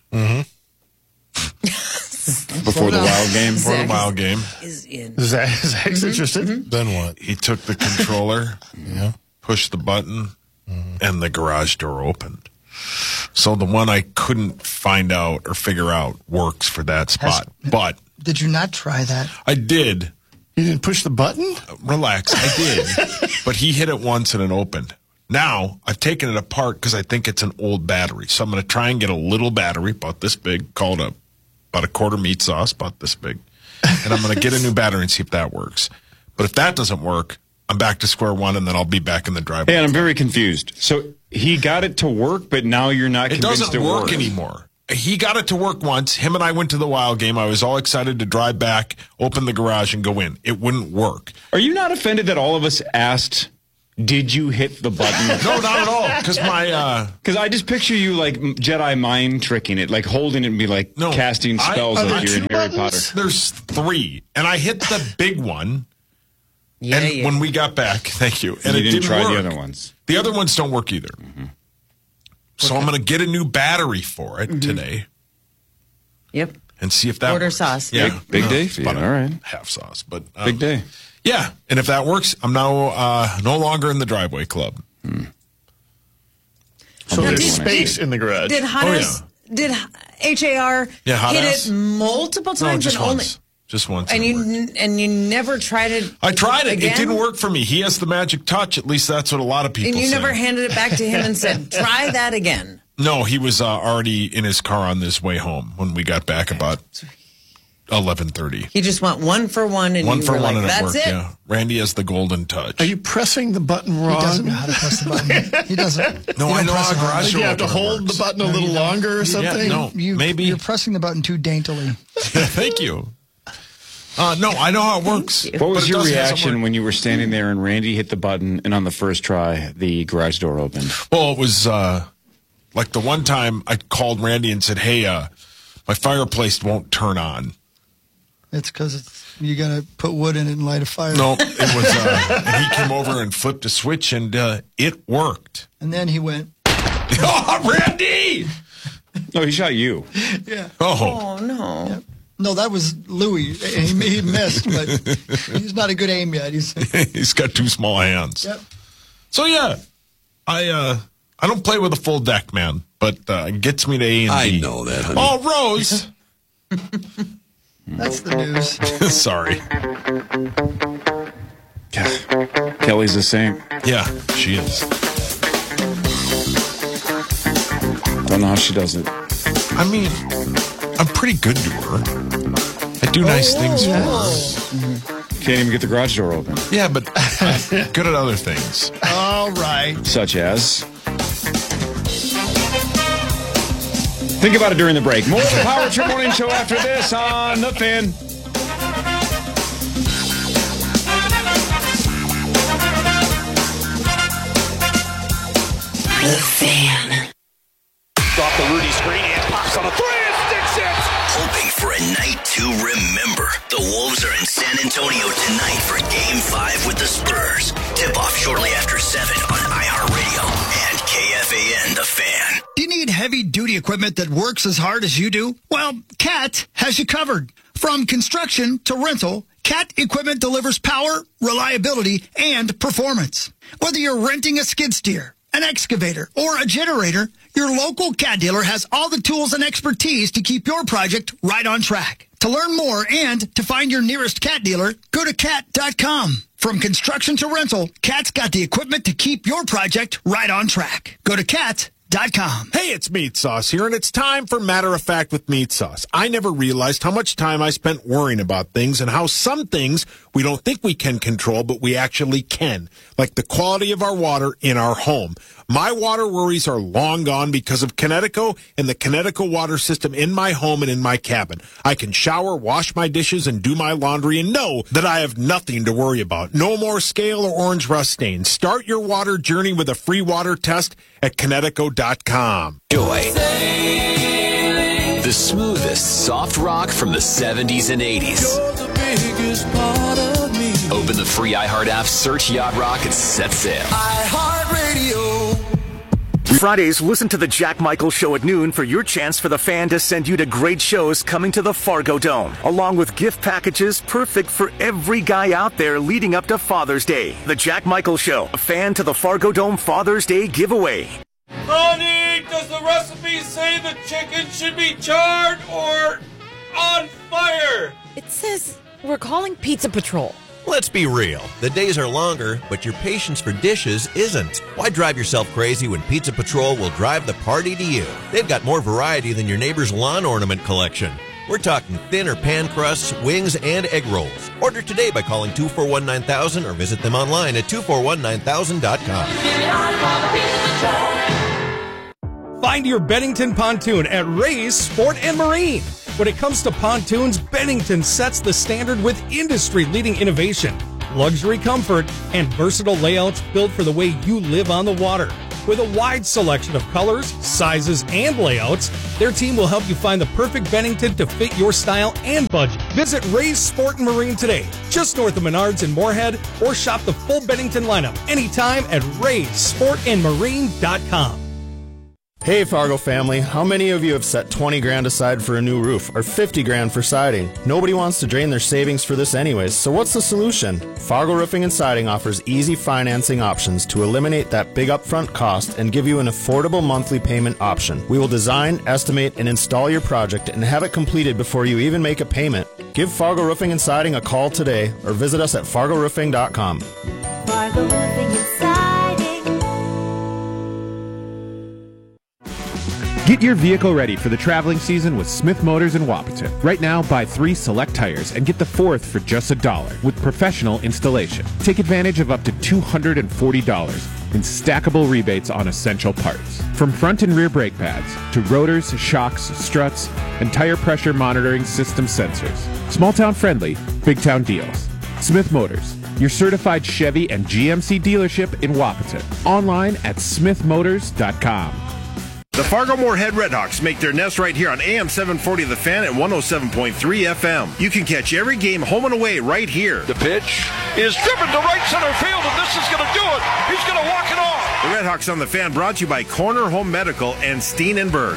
Before the wild game. Before the wild game. Is in. Zach's interested. Then what? He took the controller, pushed the button, and the garage door opened. So the one I couldn't find out or figure out works for that spot. But Did you not try that? I did. You didn't push the button? Relax, I did. But he hit it once and it opened. Now, I've taken it apart because I think it's an old battery. So I'm going to try and get a little battery, about this big, called about a quarter meat sauce, about this big. And I'm going to get a new battery and see if that works. But if that doesn't work, I'm back to square one, and then I'll be back in the driveway. And I'm very confused. So he got it to work, but now you're not convinced it doesn't work anymore. He got it to work once. Him and I went to the wild game. I was all excited to drive back, open the garage, and go in. It wouldn't work. Are you not offended that all of us asked Did you hit the button? No, not at all. Because I just picture you like Jedi mind tricking it, like holding it and be like casting spells like you're in Harry Potter. There's 3, and I hit the big one. When we got back, thank you. And you it didn't try work. the other ones. The other ones don't work either. Mm-hmm. So I'm going to get a new battery for it today. Yep. And see if that Order works. sauce. Yeah. Big day for you. All right. Half sauce. But big day. Yeah. And if that works, I'm now no longer in the driveway club. So there's space in the garage. Did HAR hit it multiple times? Just and once. Just once. And you never tried it. I tried it. Again? It didn't work for me. He has the magic touch. At least that's what a lot of people say. And you never handed it back to him and said, "Try that again." No, he was already in his car on his way home when we got back about 11:30. He just went 1 for 1, and you were like, and "That's it." Yeah. Randy has the golden touch. Are you pressing the button wrong? He doesn't know how to press the button. He doesn't. No, I know how garage. You have to hold the button a little longer or something. Yeah, maybe you're pressing the button too daintily. Thank you. No, I know how it works. What was your reaction when you were standing there and Randy hit the button and on the first try the garage door opened? Well, it was like the one time I called Randy and said, "Hey, my fireplace won't turn on." It's because you got to put wood in it and light a fire. No, it was. And he came over and flipped a switch, and it worked. And then he went, "Oh, Randy!" No, he shot you. Yeah. Oh no. Yeah. No, that was Louis. He missed, but he's not a good aim yet. He's got 2 small hands. Yep. So yeah, I don't play with a full deck, man, but it gets me to A and D. I know that, honey. Oh, Rose. That's the news. Sorry. Kelly's the same. Yeah, she is. Don't know how she does it. I mean, I'm pretty good to her. I do nice things for her. Can't even get the garage door open. Yeah, but I'm good at other things. All right. Such as? Think about it during the break. More of the Power Trip Morning Show after this on The Fan. The Fan. Off the Rudy screen and pops on a 3 and sticks it. Hoping for a night to remember. The Wolves are in San Antonio tonight for Game 5 with the Spurs. Tip-off shortly after 7 on iHeartRadio and KFAN The Fan. Do you need heavy-duty equipment that works as hard as you do? Well, CAT has you covered. From construction to rental, CAT equipment delivers power, reliability, and performance. Whether you're renting a skid steer, an excavator, or a generator, your local CAT dealer has all the tools and expertise to keep your project right on track. To learn more and to find your nearest CAT dealer, go to cat.com. From construction to rental, CAT's got the equipment to keep your project right on track. Go to cat.com. Hey, it's Meat Sauce here, and it's time for Matter of Fact with Meat Sauce. I never realized how much time I spent worrying about things and how some things we don't think we can control, but we actually can, like the quality of our water in our home. My water worries are long gone because of Connecticut and the Connecticut water system in my home and in my cabin. I can shower, wash my dishes, and do my laundry and know that I have nothing to worry about. No more scale or orange rust stains. Start your water journey with a free water test at Connecticut.com. Joy. The smoothest soft rock from the 70s and 80s. You're the biggest part of me. Open the free iHeart app, search Yacht Rock, and set sail. iHeartRadio. Fridays, listen to the Jack Michaels Show at noon for your chance for the Fan to send you to great shows coming to the Fargo Dome, along with gift packages perfect for every guy out there leading up to Father's Day. The Jack Michaels Show, a Fan to the Fargo Dome Father's Day giveaway. Honey, does the recipe say the chicken should be charred or on fire? It says we're calling Pizza Patrol. Let's be real. The days are longer, but your patience for dishes isn't. Why drive yourself crazy when Pizza Patrol will drive the party to you? They've got more variety than your neighbor's lawn ornament collection. We're talking thinner pan crusts, wings, and egg rolls. Order today by calling 241-9000 or visit them online at 241-9000.com. Find your Bennington pontoon at Ray's Sport and Marine. When it comes to pontoons, Bennington sets the standard with industry-leading innovation. luxury comfort, and versatile layouts built for the way you live on the water. With a wide selection of colors, sizes, and layouts, their team will help you find the perfect Bennington to fit your style and budget. Visit Ray's Sport and Marine today, just north of Menards in Moorhead, or shop the full Bennington lineup anytime at raysportandmarine.com. Hey Fargo family, how many of you have set 20 grand aside for a new roof or 50 grand for siding? Nobody wants to drain their savings for this anyways, so what's the solution? Fargo Roofing and Siding offers easy financing options to eliminate that big upfront cost and give you an affordable monthly payment option. We will design, estimate, and install your project and have it completed before you even make a payment. Give Fargo Roofing and Siding a call today or visit us at fargoroofing.com. Fargo Roofing and Siding. Get your vehicle ready for the traveling season with Smith Motors in Wapaton. Right now, buy 3 select tires and get the 4th for just $1 with professional installation. Take advantage of up to $240 in stackable rebates on essential parts. From front and rear brake pads to rotors, shocks, struts, and tire pressure monitoring system sensors. Small town friendly, big town deals. Smith Motors, your certified Chevy and GMC dealership in Wapaton. Online at smithmotors.com. The Fargo Moorhead Redhawks make their nest right here on AM 740 The Fan and 107.3 FM. You can catch every game home and away right here. The pitch is driven to right center field, and this is going to do it. He's going to walk it off. The Redhawks on The Fan brought to you by Corner Home Medical and Steenenberg.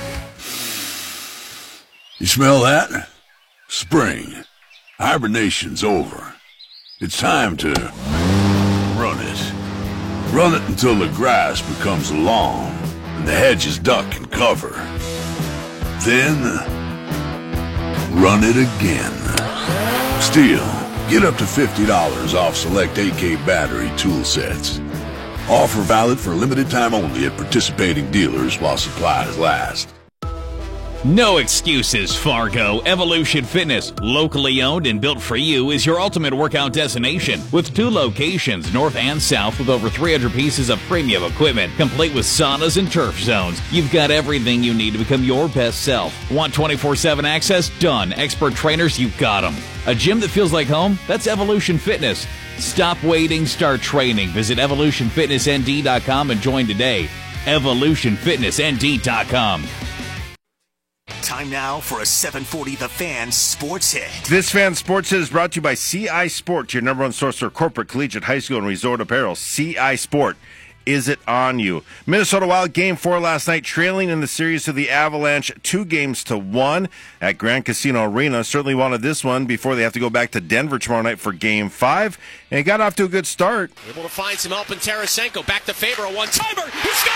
You smell that? Spring. Hibernation's over. It's time to run it. Run it until the grass becomes long and the hedges duck and cover. Then, run it again. Still, get up to $50 off select AK battery tool sets. Offer valid for a limited time only at participating dealers while supplies last. No excuses, Fargo. Evolution Fitness, locally owned and built for you, is your ultimate workout destination. With 2 locations, north and south, with over 300 pieces of premium equipment, complete with saunas and turf zones. You've got everything you need to become your best self. Want 24/7 access? Done. Expert trainers? You've got them. A gym that feels like home? That's Evolution Fitness. Stop waiting, start training. Visit evolutionfitnessnd.com and join today. evolutionfitnessnd.com. Time now for a 740 The Fan Sports Hit. This Fan Sports Hit is brought to you by CI Sport, your number one source for corporate, collegiate, high school, and resort apparel. CI Sport. Is it on you? Minnesota Wild Game 4 last night, trailing in the series to the Avalanche 2-1 at Grand Casino Arena. Certainly wanted this one before they have to go back to Denver tomorrow night for Game 5. And it got off to a good start. Able to find some help in Tarasenko. Back to Faber, a one-timer. He scores!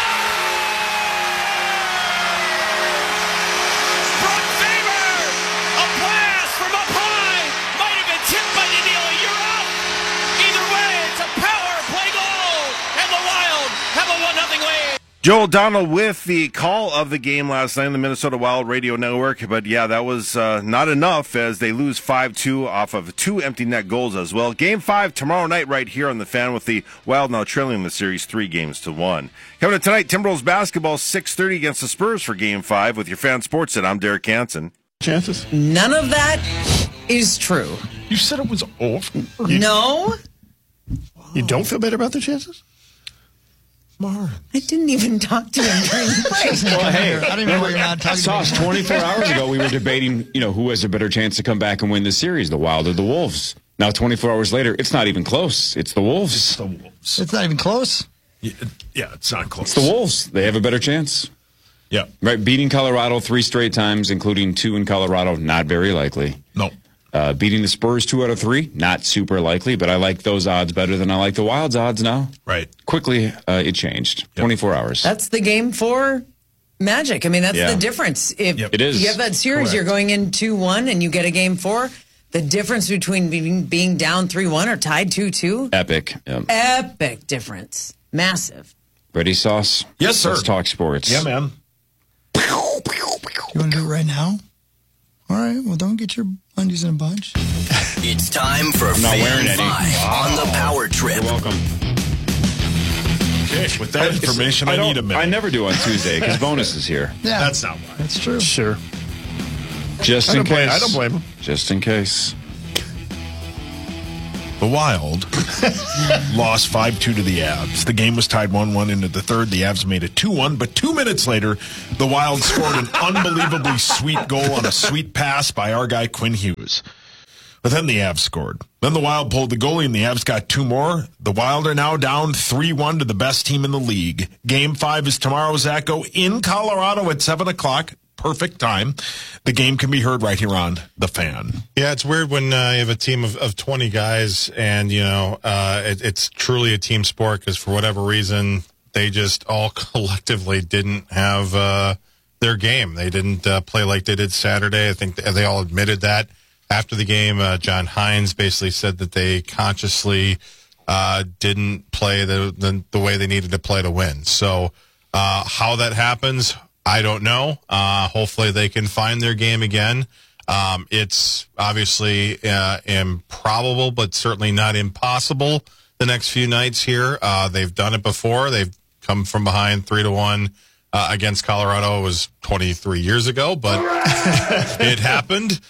Joel Donald with the call of the game last night on the Minnesota Wild Radio Network. But, yeah, that was not enough as they lose 5-2 off of 2 empty net goals as well. Game 5 tomorrow night right here on The Fan with the Wild now trailing the series 3-1. Coming up tonight, Timberwolves basketball 6:30 against the Spurs for Game 5 with your Fan Sports. And I'm Derek Hansen. Chances? None of that is true. You said it was off. No. You don't feel better about the chances? I didn't even talk to him during the break. Well, hey, I don't even know why you're not talking Sauce, to me. 24 hours ago, we were debating, who has a better chance to come back and win the series, the Wild or the Wolves. Now, 24 hours later, it's not even close. It's the Wolves. It's the Wolves. It's not even close? Yeah, it's not close. It's the Wolves. They have a better chance. Yeah. Right, beating Colorado 3 straight times, including 2 in Colorado, not very likely. No. Beating the Spurs 2 out of 3, not super likely, but I like those odds better than I like the Wild's odds now. Right. Quickly, it changed. 24 hours. That's the Game 4 magic. I mean, that's the difference. If It is. you have that series, you're going in 2-1 and you get a Game 4, the difference between being down 3-1 or tied 2-2. Epic. Yep. Epic difference. Massive. Ready, Sauce? Yes, sir. Let's talk sports. Yeah, man. You want to do it right now? All right, well, don't get your undies in a bunch. It's time for Fan 5 on the Power Trip. You're welcome. Okay, with that information, I need a minute. I never do on Tuesday because bonus is here. Yeah, That's not why. that's true. Sure. Just in case. I don't blame him. Just in case. The Wild lost 5-2 to the Avs. The game was tied 1-1 into the third. The Avs made it 2-1, but 2 minutes later, the Wild scored an unbelievably sweet goal on a sweet pass by our guy Quinn Hughes. But then the Avs scored. Then the Wild pulled the goalie, and the Avs got 2 more. The Wild are now down 3-1 to the best team in the league. Game 5 is tomorrow, Zacho, in Colorado at 7 o'clock. Perfect time. The game can be heard right here on The Fan. Yeah, it's weird when you have a team of 20 guys, and, it's truly a team sport because for whatever reason, they just all collectively didn't have their game. They didn't play like they did Saturday. I think they all admitted that. After the game, John Hines basically said that they consciously didn't play the way they needed to play to win. So how that happens, I don't know. Hopefully they can find their game again. It's obviously improbable, but certainly not impossible the next few nights here. They've done it before. They've come from behind 3-1 against Colorado. It was 23 years ago, but it happened.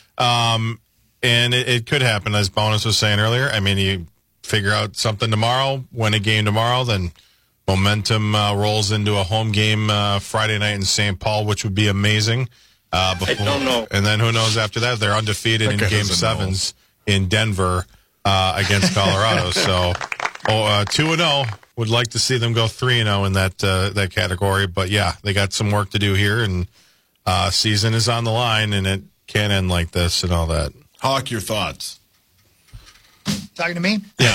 And it could happen, as Bonus was saying earlier. I mean, you figure out something tomorrow, win a game tomorrow, then momentum rolls into a home game Friday night in St. Paul, which would be amazing. I don't know. And then who knows after that? They're undefeated in Game 7s in Denver against Colorado. So 2-0. Would like to see them go 3-0 in that category. But, yeah, they got some work to do here, and season is on the line, and it can't end like this and all that. Hawk, your thoughts? Talking to me? Yeah.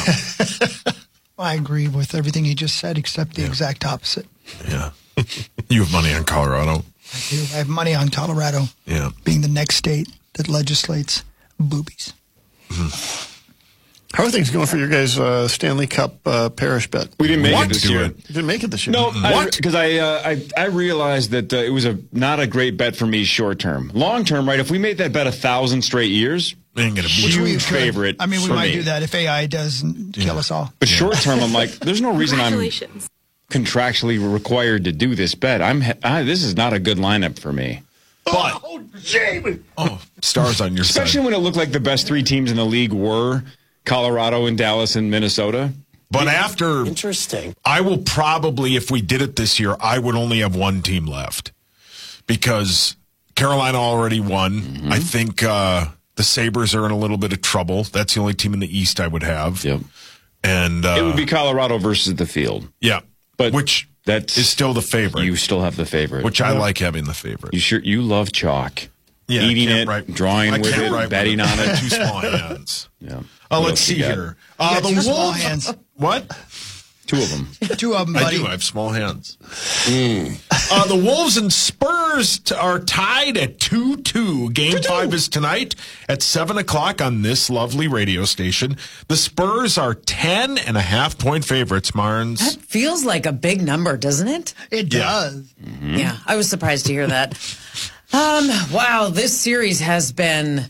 I agree with everything you just said, except the exact opposite. Yeah. You have money on Colorado. I do. I have money on Colorado. Yeah. Being the next state that legislates boobies. Mm-hmm. How are things going for your guys' Stanley Cup parish bet? We didn't make it this year. You didn't make it this year? No, what? Because I realized that it was not a great bet for me short term. Long term, right? If we made that bet 1,000 straight years, ain't gonna be huge favorite. I mean, we for might me. do that if AI doesn't kill us all. But short term, I'm like, there's no reason I'm contractually required to do this bet. This is not a good lineup for me. But Jamie! Stars on your side. Especially when it looked like the best 3 teams in the league were Colorado and Dallas and Minnesota. But after... Interesting. I will probably, if we did it this year, I would only have one team left. Because Carolina already won. Mm-hmm. I think the Sabres are in a little bit of trouble. That's the only team in the East I would have. Yep. And it would be Colorado versus the Field. Yeah. But which is still the favorite. You still have the favorite. Which I like having the favorite. You love chalk. Yeah, eating it, drawing with it, betting on it. 2 small hands. Yeah. Let's see here. The Wolves. small hands. What? 2 of them. 2 of them, buddy. I do. I have small hands. The Wolves and Spurs are tied at 2-2. Game 5 is tonight at 7 o'clock on this lovely radio station. The Spurs are 10.5-point favorites, Marnes. That feels like a big number, doesn't it? It does. Mm-hmm. Yeah, I was surprised to hear that. Wow, this series has been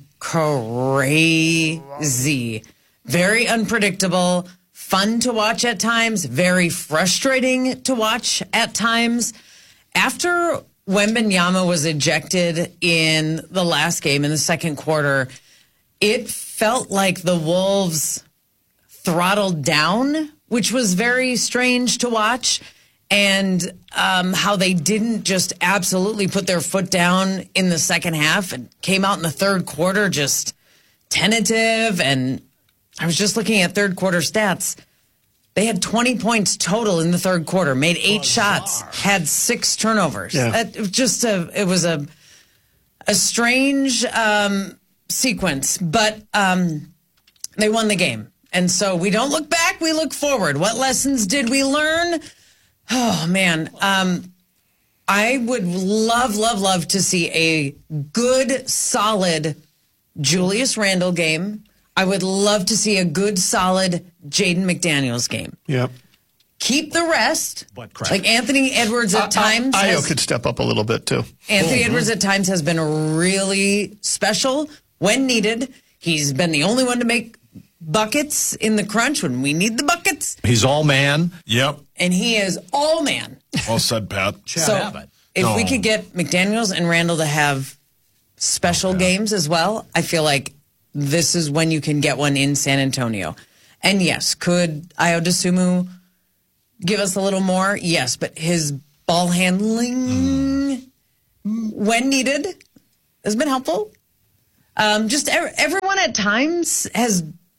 crazy. Very unpredictable, fun to watch at times, very frustrating to watch at times. After Wembanyama was ejected in the last game in the second quarter, it felt like the Wolves throttled down, which was very strange to watch. And how they didn't just absolutely put their foot down in the second half and came out in the third quarter just tentative. And I was just looking at third quarter stats. They had 20 points total in the third quarter, made 8 shots, had 6 turnovers. Yeah. It was a strange sequence, but they won the game. And so we don't look back, we look forward. What lessons did we learn? Oh, man. I would love to see a good, solid Julius Randle game. I would love to see a good, solid Jaden McDaniels game. Yep. Keep the rest. Like Anthony Edwards at times. Ayo could step up a little bit, too. Anthony Edwards at times has been really special when needed. He's been the only one to make buckets in the crunch when we need the buckets. He's all man. Yep. And he is all man. Well said, Pat. So if we could get McDaniels and Randall to have special games as well, I feel like this is when you can get one in San Antonio. And yes, could Ayo Dosunmu give us a little more? Yes, but his ball handling when needed has been helpful. Just everyone at times has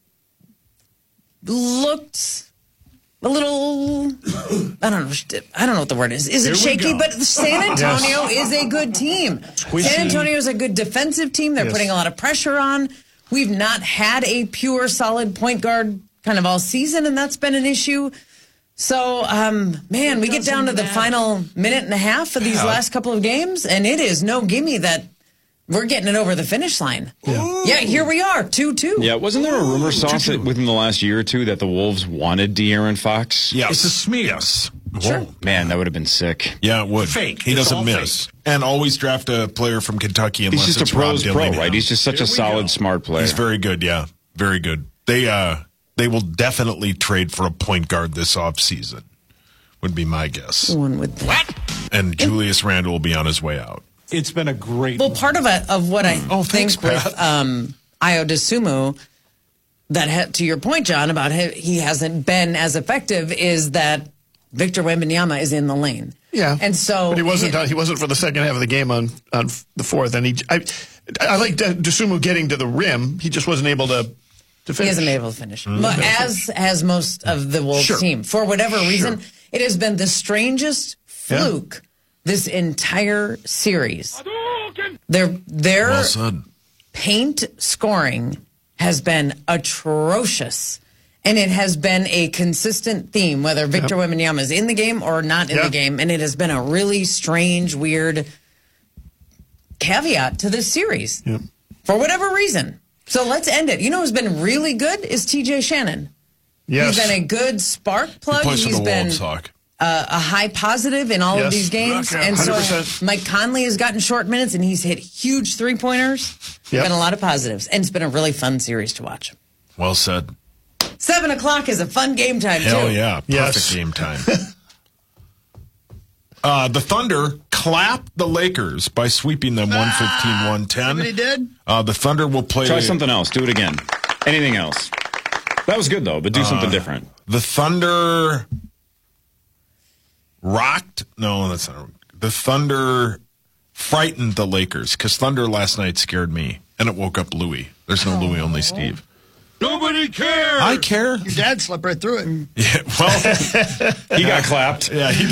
looked a little, I don't know what the word is. Is it shaky? But San Antonio is a good team. Squishy. San Antonio is a good defensive team. They're putting a lot of pressure on. We've not had a pure, solid point guard kind of all season, and that's been an issue. So, man, we get down to the final minute and a half of these last couple of games, and it is no gimme that we're getting it over the finish line. Yeah, here we are, 2-2. Yeah, wasn't there a rumor sauce within the last year or two that the Wolves wanted De'Aaron Fox? Yes. It's a smear. Yes. Sure. Man, that would have been sick. Yeah, it would. Fake. He It's doesn't all miss. And always draft a player from Kentucky unless He's just it's a pro's Rob pro, Dillingham. right? He's just such a solid, smart player. He's very good, yeah. Very good. They will definitely trade for a point guard this offseason, would be my guess. One would think. And Julius Randle will be on his way out. It's been a great. Well, part of what I think thanks, with Pat. Ayo Dosunmu, to your point, John, about he hasn't been as effective, is that Victor Wembanyama is in the lane. Yeah, and so but he wasn't for the second half of the game on the fourth. And I like Dosunmu getting to the rim. He just wasn't able to finish. He hasn't been able to finish, as has most of the Wolves team. For whatever reason, it has been the strangest fluke this entire series. Their Well said. paint scoring has been atrocious. And it has been a consistent theme, whether Victor Wembanyama is in the game or not in the game. And it has been a really strange, weird caveat to this series for whatever reason. So let's end it. You know who's been really good is TJ Shannon. Yes. He's been a good spark plug. He plays for He's the been Wolves, Hawk. a high positive in all of these games. Okay. And so 100%. Mike Conley has gotten short minutes, and he's hit huge three-pointers. Been a lot of positives. And it's been a really fun series to watch. Well said. 7 o'clock is a fun game time, too. Hell yeah. Perfect game time. The Thunder clapped the Lakers by sweeping them 115-110. He did? The Thunder will play... Try something else. Do it again. Anything else. That was good, though, but do something different. The Thunder rocked... No, that's not... The Thunder frightened the Lakers, because Thunder last night scared me, and it woke up Louie. There's no Louie, only Steve. Nobody cares. I care. Your dad slept right through it. Yeah, well... He got clapped. Yeah, he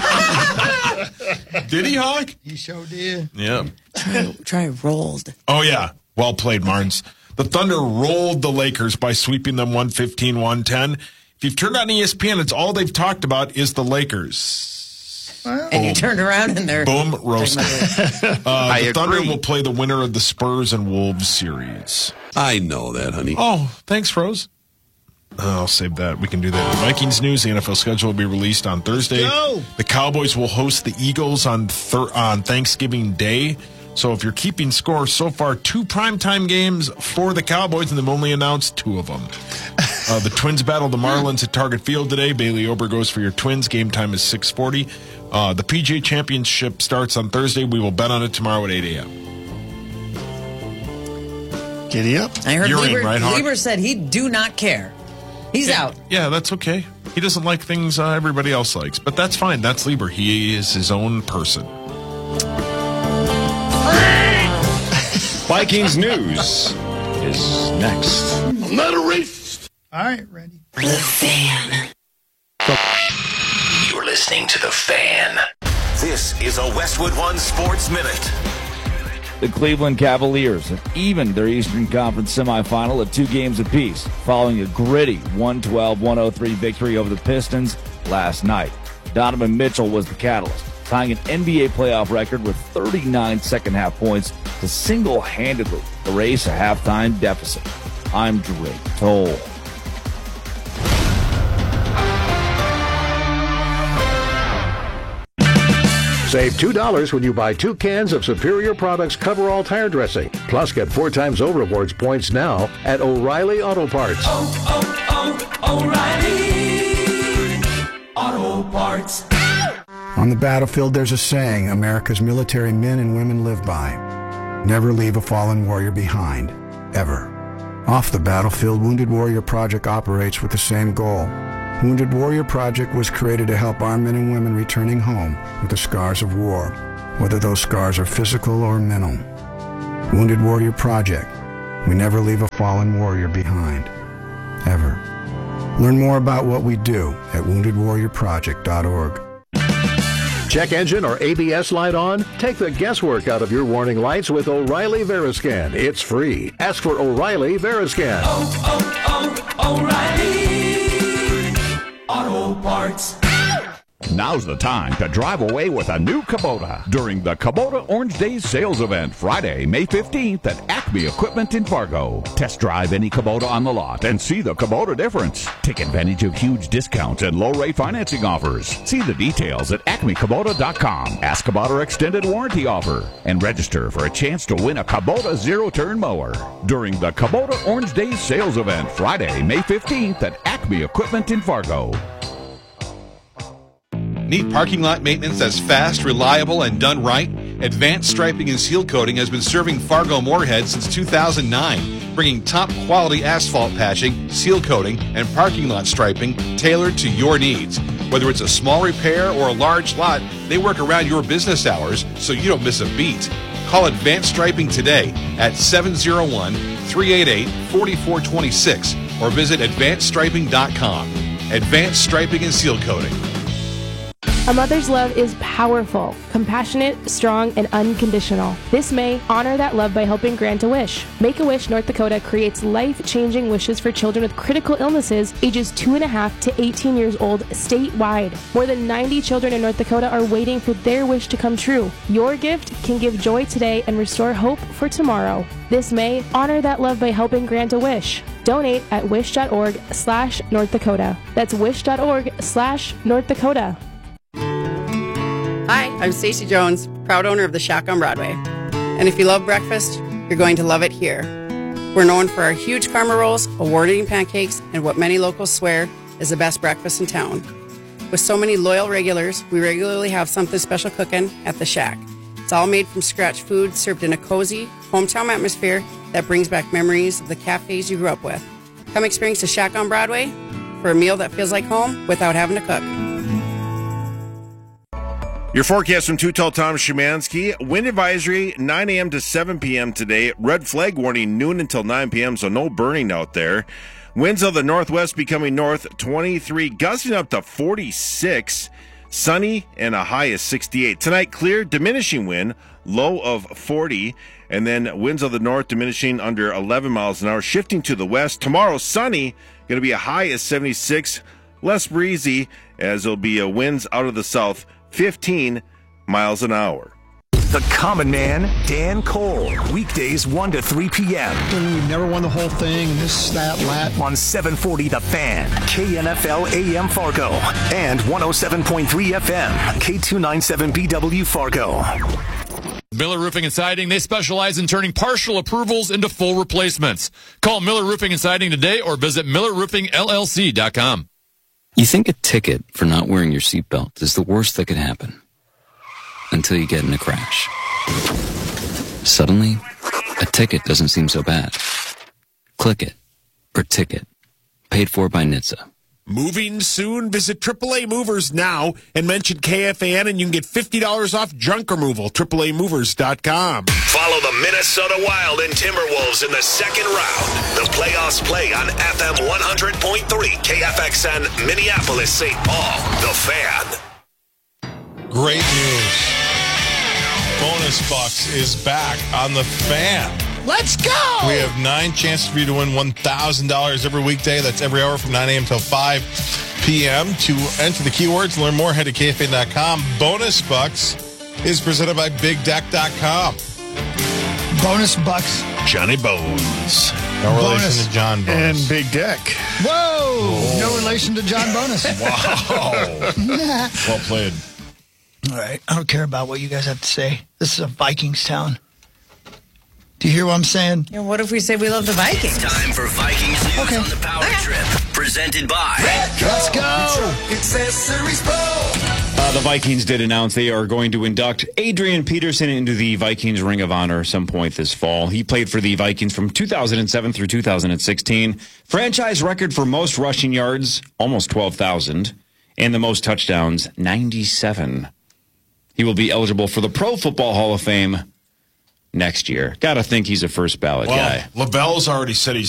did. He, Hawk? He sure did. Yeah. Try rolled. Oh, yeah. Well played, Marnes. The Thunder rolled the Lakers by sweeping them 115-110. If you've turned on ESPN, it's all they've talked about is the Lakers. And you turned around and they're... Boom, roasted. The Thunder agree. will play the winner of the Spurs and Wolves series. I know that, honey. Oh, thanks, Rose. I'll save that. We can do that. The Vikings news, the NFL schedule will be released on Thursday. Go! The Cowboys will host the Eagles on Thanksgiving Day. So if you're keeping score, so far 2 primetime games for the Cowboys, and they've only announced 2 of them. The Twins battle the Marlins at Target Field today. Bailey Ober goes for your Twins. Game time is 6:40. The PGA Championship starts on Thursday. We will bet on it tomorrow at 8 a.m. Giddy up. I heard You're in, right, Hawk? Lieber said he do not care. He's out. Yeah, that's okay. He doesn't like things everybody else likes, but that's fine. That's Lieber. He is his own person. Vikings news is next. I'm not a racist. All right, ready. The Fan. You're listening to The Fan. This is a Westwood One Sports Minute. The Cleveland Cavaliers have evened their Eastern Conference semifinal at 2 games apiece, following a gritty 112-103 victory over the Pistons last night. Donovan Mitchell was the catalyst, tying an NBA playoff record with 39 second-half points to single-handedly erase a halftime deficit. I'm Drake Toll. Save $2 when you buy 2 cans of Superior Products Coverall Tire Dressing. Plus, get 4 times O Rewards points now at O'Reilly Auto Parts. O'Reilly Auto Parts. On the battlefield, there's a saying America's military men and women live by. Never leave a fallen warrior behind, ever. Off the battlefield, Wounded Warrior Project operates with the same goal. Wounded Warrior Project was created to help our men and women returning home with the scars of war, whether those scars are physical or mental. Wounded Warrior Project. We never leave a fallen warrior behind. Ever. Learn more about what we do at woundedwarriorproject.org. Check engine or ABS light on? Take the guesswork out of your warning lights with O'Reilly Veriscan. It's free. Ask for O'Reilly Veriscan. O'Reilly Auto Parts. Now's the time to drive away with a new Kubota during the Kubota Orange Days sales event Friday, May 15th at Acme Equipment in Fargo. Test drive any Kubota on the lot and see the Kubota difference. Take advantage of huge discounts and low-rate financing offers. See the details at acmekubota.com. Ask about our extended warranty offer and register for a chance to win a Kubota zero-turn mower during the Kubota Orange Days sales event Friday, May 15th at Acme Equipment in Fargo. Need parking lot maintenance that's fast, reliable, and done right? Advanced Striping and Seal Coating has been serving Fargo-Moorhead since 2009, bringing top-quality asphalt patching, seal coating, and parking lot striping tailored to your needs. Whether it's a small repair or a large lot, they work around your business hours so you don't miss a beat. Call Advanced Striping today at 701-388-4426 or visit AdvancedStriping.com. Advanced Striping and Seal Coating. A mother's love is powerful, compassionate, strong, and unconditional. This May, honor that love by helping grant a wish. Make-A-Wish North Dakota creates life-changing wishes for children with critical illnesses ages 2.5 to 18 years old statewide. More than 90 children in North Dakota are waiting for their wish to come true. Your gift can give joy today and restore hope for tomorrow. This May, honor that love by helping grant a wish. Donate at wish.org/North Dakota. That's wish.org/North Dakota. Hi, I'm Stacey Jones, proud owner of the Shack on Broadway. And if you love breakfast, you're going to love it here. We're known for our huge karma rolls, award-winning pancakes, and what many locals swear is the best breakfast in town. With so many loyal regulars, we regularly have something special cooking at the Shack. It's all made from scratch food served in a cozy, hometown atmosphere that brings back memories of the cafes you grew up with. Come experience the Shack on Broadway for a meal that feels like home without having to cook. Your forecast from Too Tall Tom Szymanski. Wind advisory 9 a.m. to 7 p.m. today. Red flag warning noon until 9 p.m., so no burning out there. Winds of the northwest becoming north 23, gusting up to 46. Sunny and a high of 68. Tonight, clear, diminishing wind, low of 40. And then winds of the north diminishing under 11 miles an hour, shifting to the west. Tomorrow, sunny, going to be a high of 76. Less breezy as there'll be winds out of the south, 15 miles an hour. The Common Man, Dan Cole. Weekdays 1 to 3 p.m. We've never won the whole thing, this, that, lat. On 740 The Fan, KNFL AM Fargo, and 107.3 FM, K297BW Fargo. Miller Roofing and Siding, they specialize in turning partial approvals into full replacements. Call Miller Roofing and Siding today or visit MillerRoofingLLC.com. You think a ticket for not wearing your seatbelt is the worst that could happen until you get in a crash. Suddenly, a ticket doesn't seem so bad. Click it or ticket. Paid for by NHTSA. Moving soon? Visit AAA Movers now and mention KFAN and you can get $50 off junk removal. AAAmovers.com. Follow the Minnesota Wild and Timberwolves in the second round. The playoffs play on FM 100.3 KFXN Minneapolis, St. Paul. The Fan. Great news. Bonus Bucks is back on The Fan. Let's go! We have 9 chances for you to win $1,000 every weekday. That's every hour from 9 a.m. till 5 p.m. To enter the keywords and learn more, head to KFA.com. Bonus Bucks is presented by BigDeck.com. Bonus Bucks. Johnny Bones. No relation to John Bonus. And Big Deck. Whoa! No relation to John Bonus. Wow. Well played. All right. I don't care about what you guys have to say. This is a Vikings town. Do you hear what I'm saying? Yeah, what if we say we love the Vikings? It's time for Vikings News on the Power Trip. Presented by Let's go! Accessories Pro. The Vikings did announce they are going to induct Adrian Peterson into the Vikings Ring of Honor at some point this fall. He played for the Vikings from 2007 through 2016. Franchise record for most rushing yards, almost 12,000, and the most touchdowns, 97. He will be eligible for the Pro Football Hall of Fame next year. Got to think he's a first ballot guy. LaBelle's already said he's